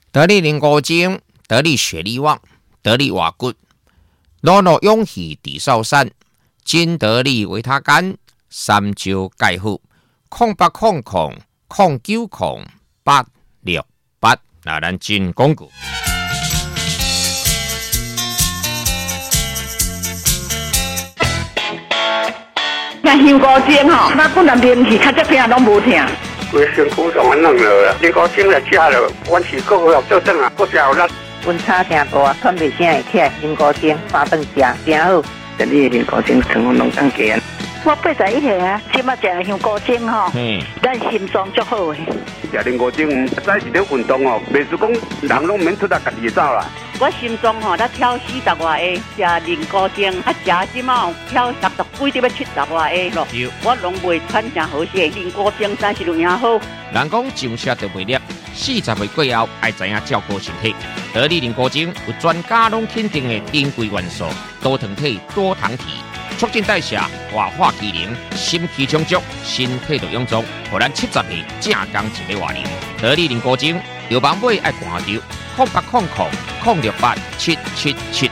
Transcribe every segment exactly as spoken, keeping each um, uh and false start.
得力灵骨精，得力血力旺，得力瓦骨，罗罗勇气地少山，金得力维他干，三焦钙护，空八空空空九空八六八，那咱进广告。 那香菇精吼，那不能连去，较这片拢无听。 规身躯上安弄了，香菇精来吃了，阮是个个做阵啊，个食有力。 温差听大，喘袂声会起来，香菇精三顿食真好。 这里香菇精成分拢更加。 我八十一岁啊，即马食香菇精吼，咱心脏足好诶。 食香菇精，早是咧运动哦，袂是讲人拢免出来家己走啦。 我心脏吼，咧跳四十外下，食灵菇精，啊食即马跳六十几，要七十外下咯。我拢袂喘成好势，灵菇精真是有影好。 人讲上车就袂叻，四十岁过后爱知影照顾身体。得力灵菇精有专家拢肯定的珍贵元素，多糖体、多糖体，促进代谢，活化机能，心气充足，身体就臃肿，互咱七十岁正刚一个活龄。得力灵菇精，有网买爱看着。空八空空空六八七七七。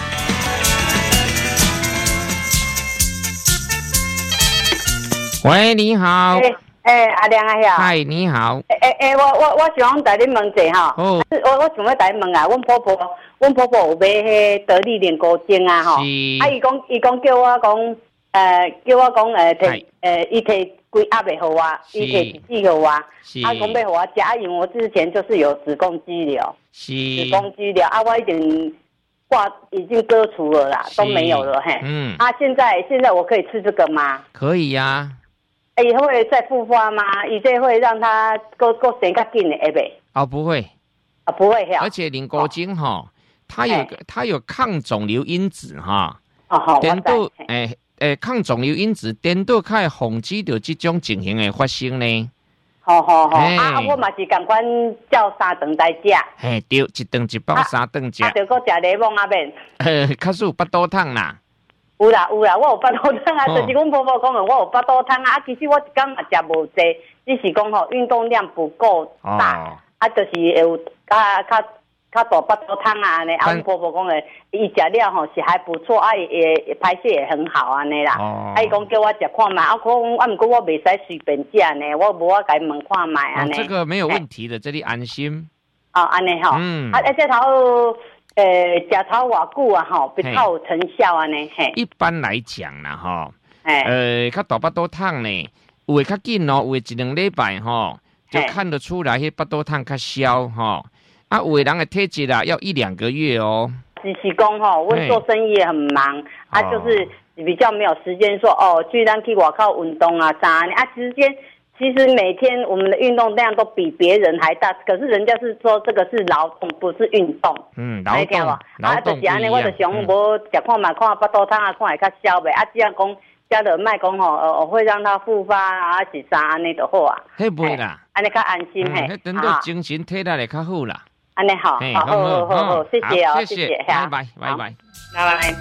喂，你好。 诶、欸欸，阿亮阿兄。 嗨，你好。 诶诶诶，我我我想带你问者吼。哦。我我想要带你问啊，阮婆婆，阮婆婆有买迄得力灵菇精啊吼。是。啊，伊讲伊讲叫我讲，呃，叫我讲呃摕，呃，伊摕规盒的互我，伊摕一支互我。是。啊，讲要互我食，啊，因为我之前就是有子宫肌瘤。是。子宫肌瘤啊，我已经挂已经割除了啦，都没有了嘿。嗯。啊，现在现在我可以吃这个吗？ 可以呀、啊。 以后会再复发吗？以这会让它够够生较紧的，会不？ 哦，不会， 啊，不会哈。 而且灵菇精哈、哦，它有、欸、它有抗肿瘤因子哈。 哦好， 颠倒诶诶，抗肿瘤因子颠倒可以防止到这种情形的发生呢。 好好好，欸、啊，我嘛是赶快叫三顿来食。 嘿，对，一顿一包三顿食。 啊，着搁食柠檬啊面。 呃，较少有巴肚汤啦。 有啦有啦，我有巴肚汤啊，就是阮婆婆讲的，我有巴肚汤啊。啊，其实我一天嘛食无济，只是讲吼运动量不够大，哦、啊，就是会有较较较大巴肚汤啊安尼。啊，阮婆婆讲的，伊食了吼是还不错，啊，也排泄也很好安尼啦。哦。啊，伊讲叫我食看卖，啊，我讲啊，毋过我袂使随便食呢，我无我甲伊问看卖安尼。 这个没有问题的，这里安心。 哦，安尼吼。嗯。啊，而且头。呃，食头偌久啊，吼，比较有成效啊呢。嘿， 一般来讲啦，吼，呃，较大巴肚汤呢，有的较紧哦，有的一两礼拜吼，就看得出来，迄巴肚汤较消吼。啊，有的人的体质啦，要一两个月哦。 只是讲吼，我做生意也很忙，啊，就是比较没有时间说哦，去咱去外口运动啊，啥啊，时间。其实每天我们的运动量都比别人还大，可是人家是说这个是劳动，不是运动。嗯，劳动。啊，就是安尼，我就想无食看嘛，看巴肚汤啊，看会较消呗。啊，只要讲加的卖讲吼，呃，会让它复发啊，是啥安尼就好啊。 迄袂啦， 安尼较安心嘿。 迄等到精神体力会较好啦。 安尼好，好好好好，谢谢哦，谢谢， 拜拜，拜拜， 拜拜。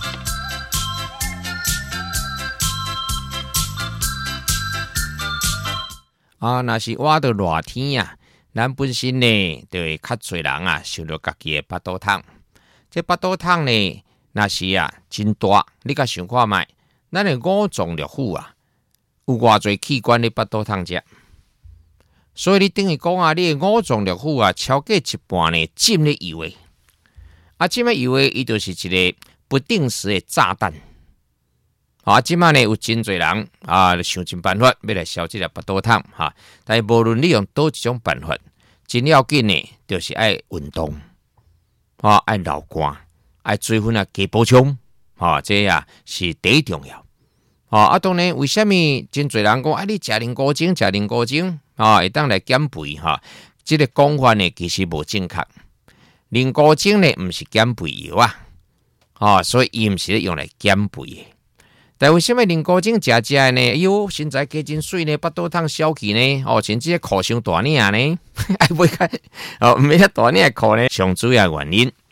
啊，若是活到热天啊，咱本身呢，就会较侪人啊，受到家己的巴肚痛。这巴肚痛呢，若是啊真大，你甲想看觅，咱的五脏六腑啊，有偌侪器官的巴肚痛者。所以你等于讲啊，你的五脏六腑啊，超过一半呢，浸咧油的。啊，浸咧油的，伊就是一个不定时的炸弹。啊，即摆呢有真侪人啊，想尽办法要来消这个巴肚痛哈。但是无论你用倒一种办法，真要紧呢，就是爱运动，啊，爱流汗，爱水分啊加补充，啊，这呀、啊、是第一重要。啊，啊当然，为什么真侪人讲啊？你食灵菇精，食灵菇精啊，会当来减肥哈？这个讲法呢，其实无正确。灵菇精呢，唔是减肥药啊，啊，所以伊唔是用来减肥的。但为什么灵菇精食食呢？哎呦，身材加真水呢，巴肚痛消去呢？哦，甚至裤伤大领呢？哎，袂开哦，唔要大领裤呢？上主要原因